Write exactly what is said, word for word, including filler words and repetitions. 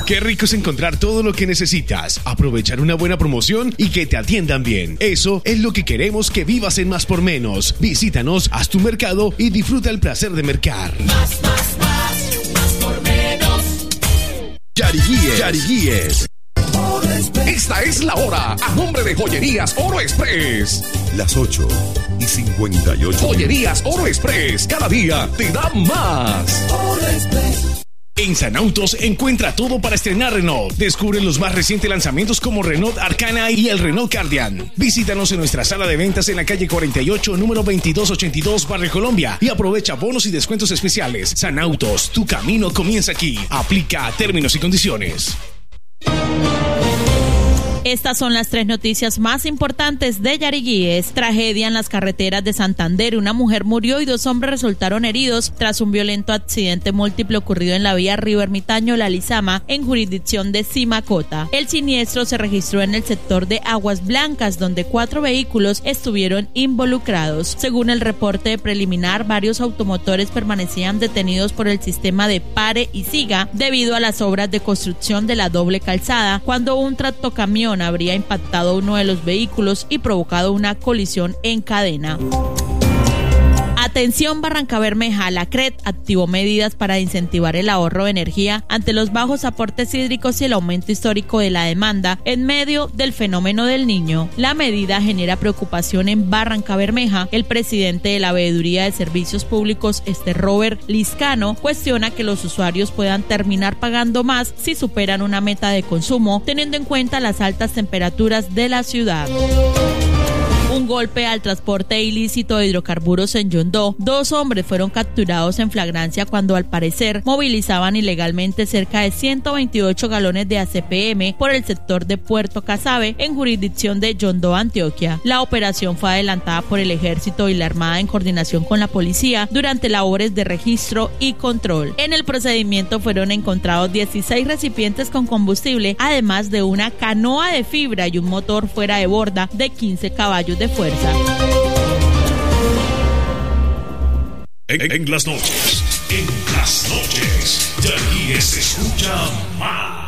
Qué rico es encontrar todo lo que necesitas, aprovechar una buena promoción y que te atiendan bien. Eso es lo que queremos que vivas en Más por Menos. Visítanos, haz tu mercado y disfruta el placer de mercar. Más, más, más, más por menos. Yariguíes. Yariguíes. Esta es la hora, a nombre de Joyerías Oro Express. Las ocho y cincuenta y ocho. Joyerías Oro Express, cada día te da más. Oro Express. En Sanautos encuentra todo para estrenar Renault. Descubre los más recientes lanzamientos como Renault Arcana y el Renault Cardian. Visítanos en nuestra sala de ventas en la calle cuarenta y ocho, número veintidós ochenta y dos, Barrio Colombia, y aprovecha bonos y descuentos especiales. Sanautos, tu camino comienza aquí. Aplica términos y condiciones. Estas son las tres noticias más importantes de Yariguíes. Tragedia en las carreteras de Santander. Una mujer murió y dos hombres resultaron heridos tras un violento accidente múltiple ocurrido en la vía Río Ermitaño La Lizama, en jurisdicción de Simacota. El siniestro se registró en el sector de Aguas Blancas, donde cuatro vehículos estuvieron involucrados. Según el reporte preliminar, varios automotores permanecían detenidos por el sistema de pare y siga debido a las obras de construcción de la doble calzada, cuando un tractocamión habría impactado uno de los vehículos y provocado una colisión en cadena. Atención Barrancabermeja, la C R E T activó medidas para incentivar el ahorro de energía ante los bajos aportes hídricos y el aumento histórico de la demanda en medio del fenómeno del Niño. La medida genera preocupación en Barrancabermeja. El presidente de la Veeduría de Servicios Públicos, este Robert Liscano, cuestiona que los usuarios puedan terminar pagando más si superan una meta de consumo, teniendo en cuenta las altas temperaturas de la ciudad. Un golpe al transporte ilícito de hidrocarburos en Yondó. Dos hombres fueron capturados en flagrancia cuando al parecer movilizaban ilegalmente cerca de ciento veintiocho galones de A C P M por el sector de Puerto Casabe, en jurisdicción de Yondó, Antioquia. La operación fue adelantada por el Ejército y la Armada en coordinación con la policía durante labores de registro y control. En el procedimiento fueron encontrados dieciséis recipientes con combustible, además de una canoa de fibra y un motor fuera de borda de quince caballos de fuerza. En, en las noches, en las noches, Yariguíes se escucha más.